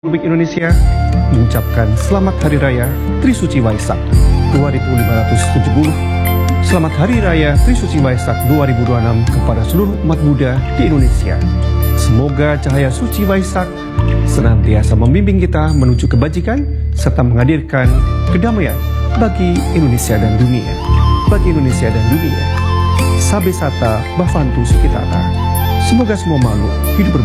Republik Indonesia mengucapkan Selamat Hari Raya Trisuci Waisak 2570. Selamat Hari Raya Trisuci Waisak 2026 kepada seluruh umat Buddha di Indonesia. Semoga cahaya suci Waisak senantiasa membimbing kita menuju kebajikan serta menghadirkan kedamaian bagi Indonesia dan dunia. Bagi Indonesia dan dunia. Sabe Sata Bhavantu Sukhitata. Semoga semua makhluk hidup